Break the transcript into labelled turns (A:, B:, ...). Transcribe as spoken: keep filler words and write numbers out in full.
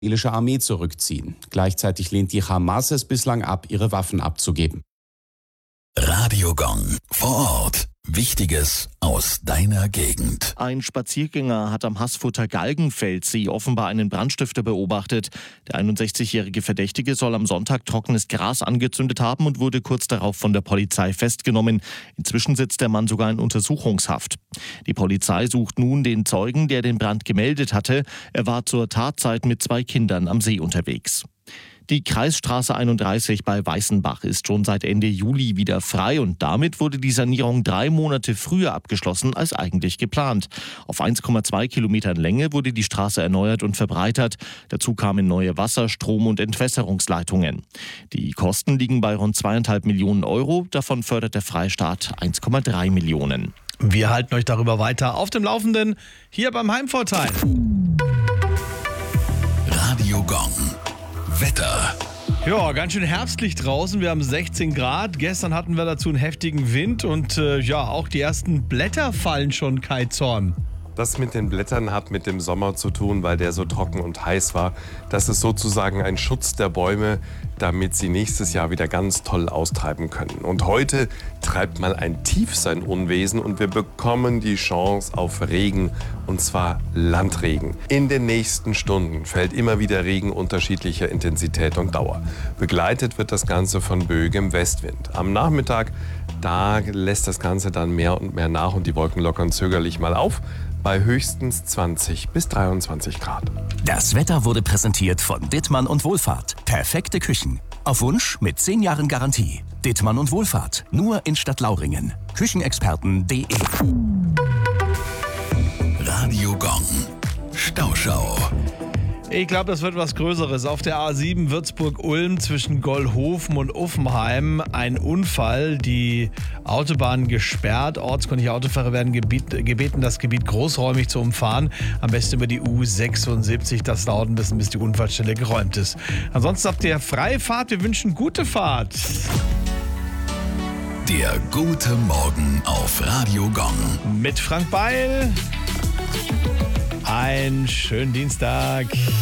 A: israelische Armee zurückziehen. Gleichzeitig lehnt die Hamas es bislang ab, ihre Waffen abzugeben.
B: Radio Gong vor Ort. Wichtiges aus deiner Gegend.
C: Ein Spaziergänger hat am Haßfutter Galgenfeldsee offenbar einen Brandstifter beobachtet. Der einundsechzigjährige Verdächtige soll am Sonntag trockenes Gras angezündet haben und wurde kurz darauf von der Polizei festgenommen. Inzwischen sitzt der Mann sogar in Untersuchungshaft. Die Polizei sucht nun den Zeugen, der den Brand gemeldet hatte. Er war zur Tatzeit mit zwei Kindern am See unterwegs. Die Kreisstraße einunddreißig bei Weißenbach ist schon seit Ende Juli wieder frei und damit wurde die Sanierung drei Monate früher abgeschlossen als eigentlich geplant. Auf eins Komma zwei Kilometern Länge wurde die Straße erneuert und verbreitert. Dazu kamen neue Wasser-, Strom- und Entwässerungsleitungen. Die Kosten liegen bei rund zweieinhalb Millionen Euro. Davon fördert der Freistaat eins Komma drei Millionen.
D: Wir halten euch darüber weiter auf dem Laufenden hier beim Heimvorteil.
B: Radio Gong. Wetter.
D: Ja, ganz schön herbstlich draußen. Wir haben sechzehn Grad. Gestern hatten wir dazu einen heftigen Wind und äh, ja, auch die ersten Blätter fallen schon, Kai Zorn.
E: Das mit den Blättern hat mit dem Sommer zu tun, weil der so trocken und heiß war. Das ist sozusagen ein Schutz der Bäume, damit sie nächstes Jahr wieder ganz toll austreiben können. Und heute treibt mal ein Tief sein Unwesen und wir bekommen die Chance auf Regen, und zwar Landregen. In den nächsten Stunden fällt immer wieder Regen unterschiedlicher Intensität und Dauer. Begleitet wird das Ganze von böigem Westwind. Am Nachmittag, da lässt das Ganze dann mehr und mehr nach und die Wolken lockern zögerlich mal auf. Bei höchstens zwanzig bis dreiundzwanzig Grad.
B: Das Wetter wurde präsentiert von Dittmann und Wohlfahrt. Perfekte Küchen. Auf Wunsch mit zehn Jahren Garantie. Dittmann und Wohlfahrt. Nur in Stadtlauringen. Küchenexperten punkt de. Radio Gong. Stauschau.
D: Ich glaube, das wird was Größeres. Auf der A sieben Würzburg-Ulm zwischen Gollhofen und Uffenheim ein Unfall. Die Autobahn gesperrt. Ortskundige Autofahrer werden gebeten, das Gebiet großräumig zu umfahren. Am besten über die U sechsundsiebzig. Das dauert ein bisschen, bis die Unfallstelle geräumt ist. Ansonsten habt ihr freie Fahrt. Wir wünschen gute Fahrt.
B: Der gute Morgen auf Radio Gong.
D: Mit Frank Beil. Einen schönen Dienstag.